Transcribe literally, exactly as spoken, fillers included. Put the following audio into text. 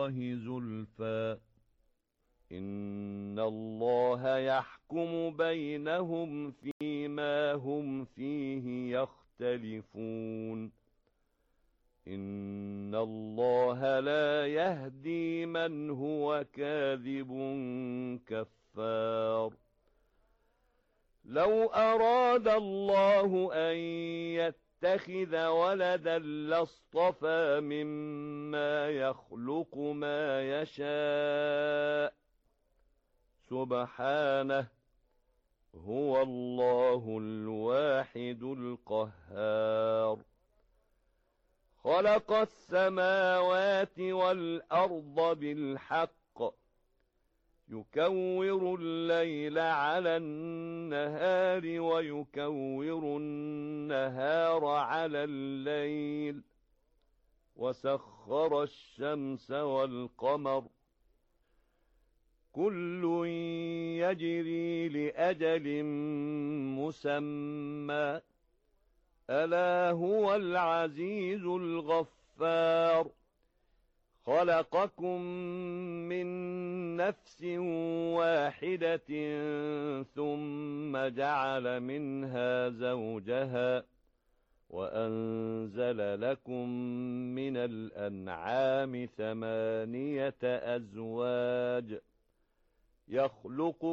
الله زلفى إن الله يحكم بينهم فيما هم فيه يختلفون إن الله لا يهدي من هو كاذب كفار لو أراد الله أن يتخذ ولدا لاصطفى مما يخلق ما يشاء سبحانه هو الله الواحد القهار خلق السماوات والأرض بالحق يكور الليل على النهار ويكور النهار على الليل وسخر الشمس والقمر كل يجري لأجل مسمى ألا هو العزيز الغفار خلقكم من نفس واحدة ثم جعل منها زوجها وأنزل لكم من الأنعام ثمانية أزواج يخلق